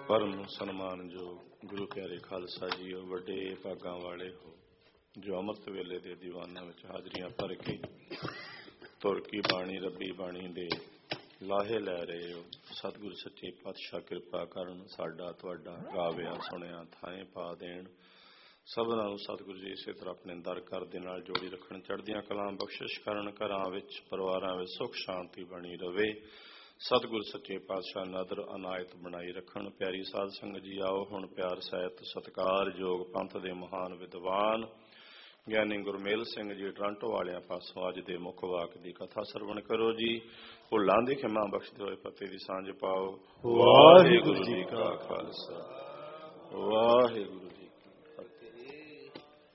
परम सन्मानयोग गुरु प्यारे खालसा जीओ, वड्डे भागां वाले हो जो अमृत वेले दे दीवाना विच हाजरियां भर के तुर की बाणी रब्बी बाणी दे लाहे लै रहे हो। सतगुरु सच्चे पातशाह कृपा करन, साडा तुहाडा गाविया सुनिया थाएं पा देण। सबनां नूं सतगुरु जी इसे तरह अपने दर कर दे नाल जोड़ी रखण, चढ़दियां कलां बख्शिश करन, घरां विच परिवारां विच सुख शांति बनी रवे। सतगुरु सच्चे पातशाह नदर अनायत बनाई रखण। प्यारी साध संगत जी, आओ हुण प्यार सहित सत्कार योग पंथ दे महान विद्वान ਗਿਆਨੀ ਗੁਰਮੇਲ ਸਿੰਘ ਜੀ ਟਰਾਂਟੋ ਵਾਲਿਆਂ ਪਾਸੋਂ ਅੱਜ ਦੇ ਮੁੱਖ ਵਾਕ ਦੀ ਕਥਾ ਸਰਵਣ ਕਰੋ ਜੀ। ਭੁੱਲਾਂ ਦੀ ਖਿਮਾ ਬਖਸ਼ਦੇ ਹੋਏ ਫਤਿਹ ਦੀ ਸਾਂਝ ਪਾਓ। ਵਾਹਿਗੁਰੂ ਜੀ ਕਾ ਖਾਲਸਾ, ਵਾਹਿਗੁਰੂ ਜੀ ਕੀ ਫਤਿਹ।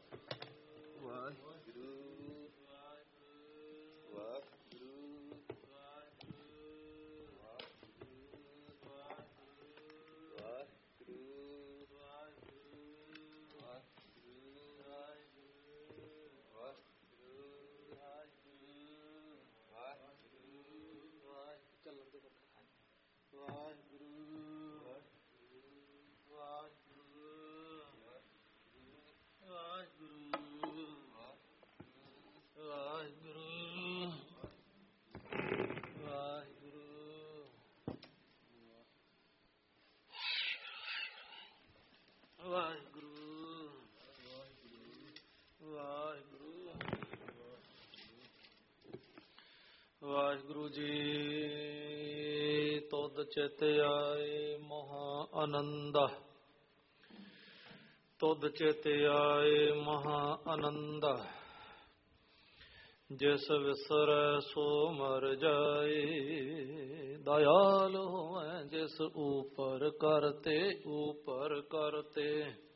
ਵਾਹਿਗੁਰੂ ਜੀ ਤੁਧ ਚਿਤ ਆਏ ਮਹਾ ਆਨੰਦ, ਤੁਧ ਚਿਤ ਆਏ ਮਹਾ ਆਨੰਦ। ਜਿਸ ਵਿਸਰੈ ਸੋ ਮਰ ਜਾਏ, ਦਇਆਲ ਹੋਵੈ ਜਿਸ ਊਪਰ ਕਰਤੇ ਊਪਰ ਕਰਤੇ।